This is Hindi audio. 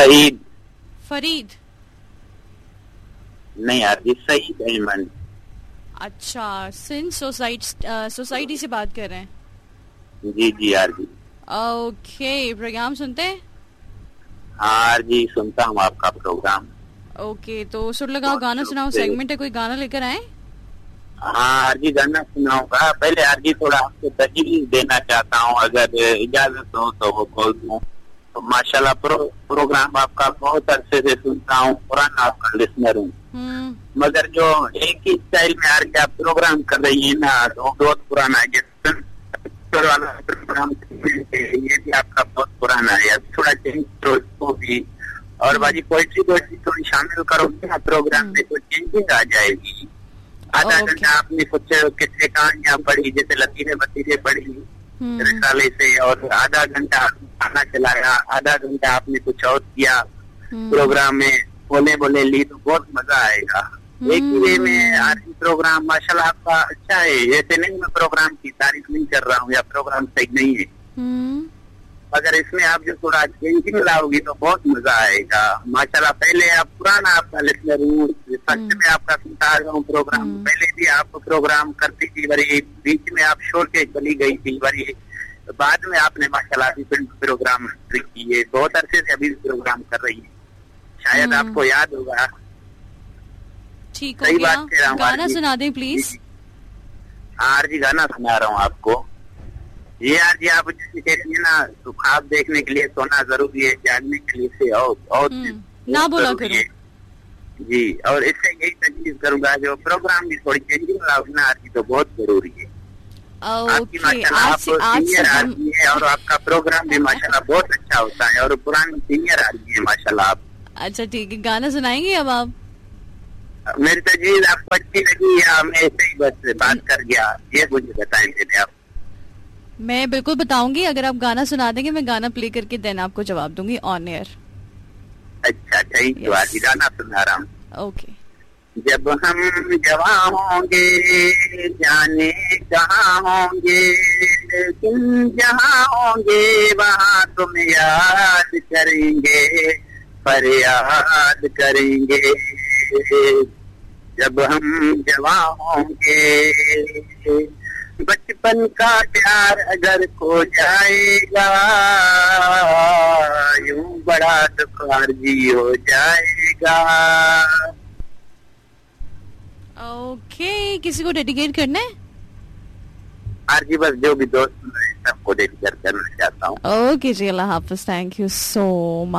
शहीद फरीद। नहीं यार जी, शहीद अहमद। अच्छा, सिंध सोसाइटी से बात कर रहे हैं? जी जी यार जी। ओके, प्रोग्राम सुनते हैं? हाँ यार जी, सुनता हूँ आपका प्रोग्राम। ओके, तो सुर लगाओ गाना सुनाओ सेगमेंट है, कोई गाना लेकर आए? हाँ यार जी, गाना सुनाऊंगा। पहले यार जी थोड़ा आपको तजवीज़ देना चाहता हूँ, अगर इजाजत हो तो वो बोल दूँ। तो माशाल्लाह प्रोग्राम आपका बहुत अरसे से सुनता हूँ, पुराना आपका लिसनर हूँ। मगर जो एक ही स्टाइल में यार जी आप प्रोग्राम कर रही है ना, तो बहुत पुराना है। वाला प्रोग्राम ये भी आपका बहुत पुराना है, थोड़ा चेंज करो इसको भी। और बाजी पोइट्री थोड़ी शामिल करोगे ना प्रोग्राम में तो चेंजिंग आ जाएगी। आधा घंटा आपने कुछ कितने कहानियां पढ़ी, जैसे लतीरे बतीरे पढ़ी रिसाले से, और आधा घंटा खाना चलाया, आधा घंटा आपने कुछ और किया प्रोग्राम में, बोले ली, तो बहुत मजा आएगा। एक ही वे में आज प्रोग्राम माशाल्लाह आपका अच्छा है। ऐसे नहीं मैं प्रोग्राम की तारीफ नहीं कर रहा हूँ या प्रोग्राम सही नहीं है, मगर इसमें आप जो थोड़ा चेंजिंग लाओगी तो बहुत मजा आएगा माशाल्लाह। पहले आप पुराना आपका लिसनर हूँ, फर्स्ट में आपका सुनता आ रहा हूँ प्रोग्राम। पहले भी आप प्रोग्राम करती थी, बड़ी बीच में आप छोड़ के चली गई थी, बड़ी बाद में आपने माशाल्लाह अभी प्रोग्राम की है, बहुत अरसे से अभी प्रोग्राम कर रही है, शायद आपको याद होगा। ठीक हो गया, गाना सुना दें प्लीज। हाँ जी, गाना सुना रहा हूँ आपको। ये यार जी आप जैसे कहती है ना, तो ख्वाब देखने के लिए सोना जरूरी है, जागने के लिए से और ना बोला करो जी। और इससे यही तजवीज़ करूंगा, जो प्रोग्राम भी थोड़ी चेंजिंग लाओगे ना आरती, तो बहुत जरूरी है। आपकी माशाल्लाह आप सीनियर आरती है, और आपका प्रोग्राम भी माशाल्लाह बहुत अच्छा होता है, और पुरानी सीनियर आरती है माशाल्लाह आप। अच्छा ठीक है, गाना सुनाएंगे अब आप? मेरी तजवीज़ आपको अच्छी लगी या मैं ऐसे ही बस बात कर गया, ये मुझे बताएं देने आप। मैं बिल्कुल बताऊंगी, अगर आप गाना सुना देंगे मैं गाना प्ले करके देना आपको जवाब दूंगी ऑन एयर। अच्छा ठीक है, आज गाना सुना रहा हूँ। ओके। जब हम जवां होंगे जाने कहाँ होंगे, लेकिन जहाँ होंगे वहाँ तुम याद करेंगे, फरियाद करेंगे। जब हम जवां होंगे बचपन का प्यार अगर खो जाएगा, यूं बड़ा दुख जी हो जाएगा। ओके, किसी को डेडिकेट करना है? जी बस जो भी दोस्त सबको डेडिकेट करना चाहता हूँ। Okay ji, Allah Hafiz, thank you so much.